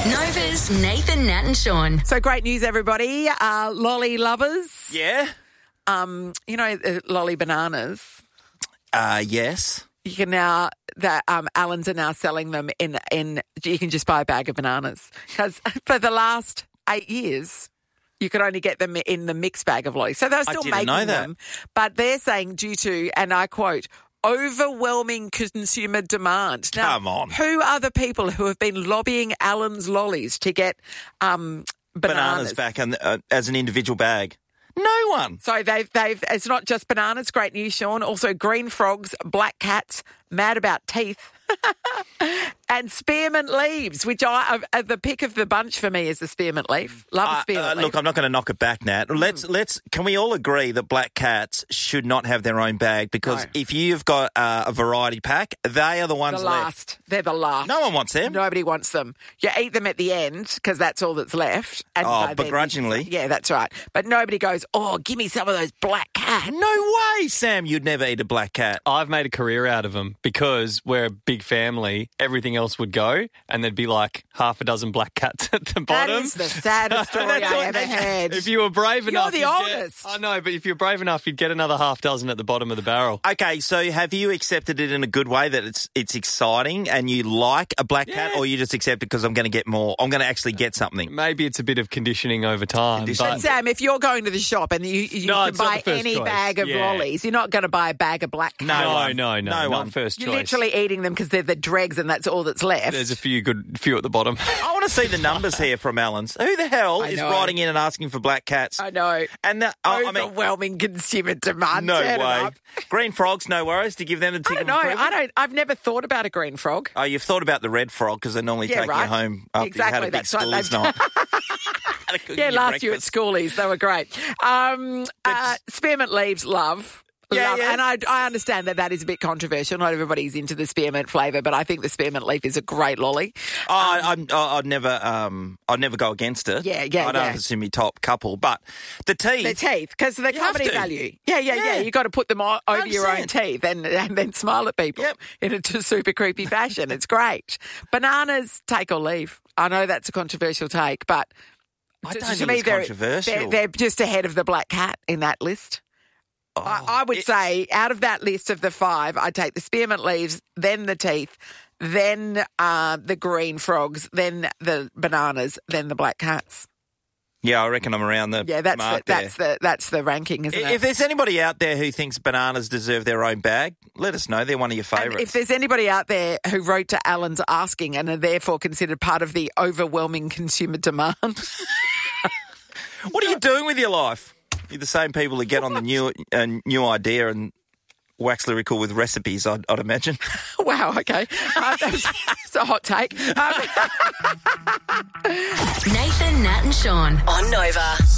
Nova's Nathan, Nat and Sean. So great news, everybody. Lolly lovers. Yeah? Lolly bananas. Yes. You can now, Allen's are now selling them in you can just buy a bag of bananas. Because for the last 8 years, you could only get them in the mixed bag of lollies. So they're still making them. But they're saying due to, and I quote, overwhelming consumer demand. Now, Come on. Who are the people who have been lobbying Allen's lollies to get bananas back as an individual bag? No one. So they've it's not just bananas, great news, Sean, also green frogs, black cats, mad about teeth, and spearmint leaves, which the pick of the bunch for me is the spearmint leaf. Love a spearmint leaf. Look, I'm not going to knock it back, Nat. Can we all agree that black cats should not have their own bag? Because if you've got a variety pack, they are the ones left. They're the last. No one wants them. Nobody wants them. You eat them at the end because that's all that's left. And begrudgingly. Yeah, that's right. But nobody goes, give me some of those black cats. No way, Sam, you'd never eat a black cat. I've made a career out of them because we're a big family. Everything else would go and there'd be like half a dozen black cats at the bottom. That is the saddest story I ever heard. If you were brave enough... You're the oldest. I know, but if you're brave enough, you'd get another half dozen at the bottom of the barrel. Okay, so have you accepted it in a good way that it's exciting and you like a black cat, or you just accept it because I'm going to get more? I'm going to actually get something. Maybe it's a bit of conditioning over time. But Sam, if you're going to the shop and you can buy any bag of lollies, you're not going to buy a bag of black cats. No, not first choice. You're literally eating them because they're the dregs and that's all that's left. There's a few at the bottom. I want to see the numbers here from Allen's. Who the hell is writing in and asking for black cats? I know. And overwhelming consumer demand. No way. Green frogs, no worries to give them the ticket. I've never thought about a green frog. Oh, you've thought about the red frog because they normally take you home after you had a big schoolies night. Last year at schoolies, they were great. Spearmint leaves, love. Yeah. And I understand that is a bit controversial. Not everybody's into the spearmint flavour, but I think the spearmint leaf is a great lolly. I'd never go against it. Yeah. I don't know if it's in my top couple, but the teeth, because the comedy value. Yeah. You got to put them over your own teeth and then smile at people in a super creepy fashion. It's great. Bananas, take or leave. I know that's a controversial take, but I don't think it's controversial. They're just ahead of the black cat in that list. I would say out of that list of the 5, I'd take the spearmint leaves, then the teeth, then the green frogs, then the bananas, then the black cats. Yeah, I reckon I'm around the mark there. That's the ranking, isn't it? If there's anybody out there who thinks bananas deserve their own bag, let us know. They're one of your favourites. And if there's anybody out there who wrote to Allen's asking and are therefore considered part of the overwhelming consumer demand. What are you doing with your life? You're the same people who get on the new idea and wax lyrical with recipes, I'd imagine. Wow, okay. That's a hot take. Nathan, Nat and Sean on Nova.